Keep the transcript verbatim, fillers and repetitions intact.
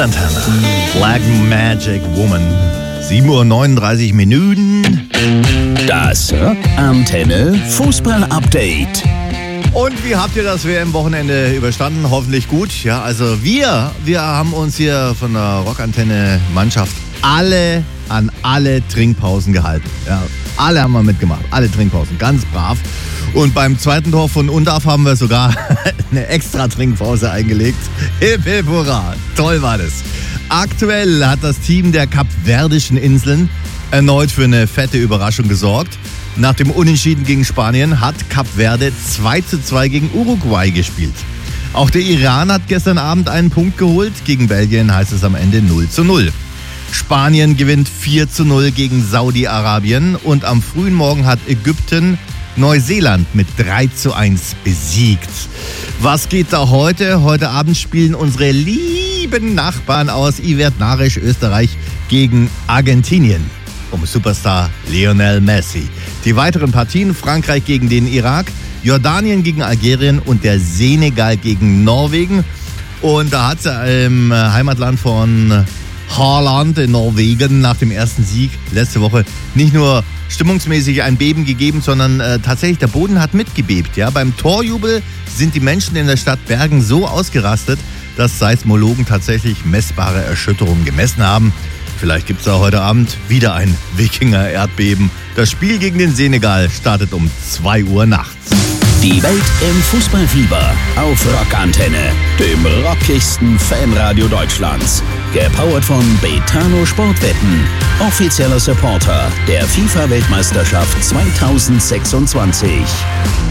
Santana, Black Magic Woman. sieben Uhr neununddreißig Minuten. Das Rockantenne Fußball-Update. Und wie habt ihr das W M-Wochenende überstanden? Hoffentlich gut. Ja, also wir, wir haben uns hier von der Rockantenne-Mannschaft alle an alle Trinkpausen gehalten. Ja, alle haben wir mitgemacht, alle Trinkpausen, ganz brav. Und beim zweiten Tor von Undarf haben wir sogar eine extra Trinkpause eingelegt. Hip, hip, hurra. Toll war das. Aktuell hat das Team der Kapverdischen Inseln erneut für eine fette Überraschung gesorgt. Nach dem Unentschieden gegen Spanien hat Kap Verde zwei zu zwei gegen Uruguay gespielt. Auch der Iran hat gestern Abend einen Punkt geholt. Gegen Belgien heißt es am Ende null zu null. Spanien gewinnt vier zu null gegen Saudi-Arabien. Und am frühen Morgen hat Ägypten Neuseeland mit drei zu eins besiegt. Was geht da heute? Heute Abend spielen unsere lieben Nachbarn aus Iverdnarisch, Österreich, gegen Argentinien um Superstar Lionel Messi. Die weiteren Partien: Frankreich gegen den Irak, Jordanien gegen Algerien und der Senegal gegen Norwegen. Und da hat es im Heimatland von Haaland in Norwegen nach dem ersten Sieg letzte Woche nicht nur stimmungsmäßig ein Beben gegeben, sondern äh, tatsächlich der Boden hat mitgebebt. Ja? Beim Torjubel sind die Menschen in der Stadt Bergen so ausgerastet, dass Seismologen tatsächlich messbare Erschütterungen gemessen haben. Vielleicht gibt es da heute Abend wieder ein Wikinger-Erdbeben. Das Spiel gegen den Senegal startet um zwei Uhr nachts. Die Welt im Fußballfieber auf Rockantenne, dem rockigsten Fanradio Deutschlands. Gepowert von Betano Sportwetten, offizieller Supporter der FIFA-Weltmeisterschaft zweitausendsechsundzwanzig.